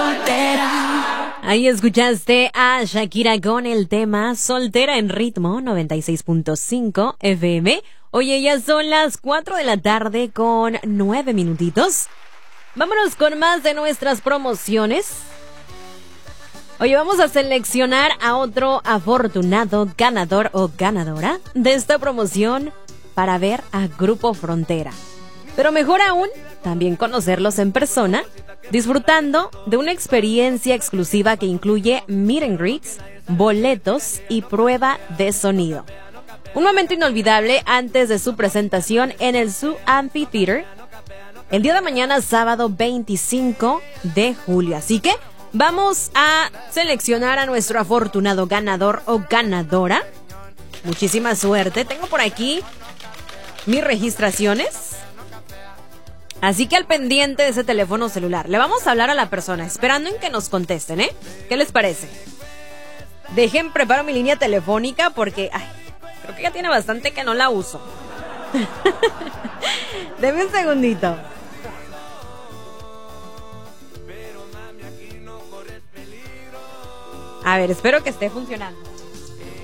Ahí escuchaste a Shakira con el tema Soltera en Ritmo 96.5 FM. Oye, ya son las 4 de la tarde con 9 minutitos. Vámonos con más de nuestras promociones. Oye, vamos a seleccionar a otro afortunado ganador o ganadora de esta promoción para ver a Grupo Frontera. Pero mejor aún, también conocerlos en persona, disfrutando de una experiencia exclusiva que incluye meet and greets, boletos y prueba de sonido. Un momento inolvidable antes de su presentación en el Zoo Amphitheater el día de mañana, sábado 25 de julio. Así que vamos a seleccionar a nuestro afortunado ganador o ganadora. Muchísima suerte. Tengo por aquí mis registraciones. Así que al pendiente de ese teléfono celular. Le vamos a hablar a la persona, esperando en que nos contesten, ¿eh? ¿Qué les parece? Dejen, preparo mi línea telefónica porque creo que ya tiene bastante que no la uso. Deme un segundito. A ver, espero que esté funcionando.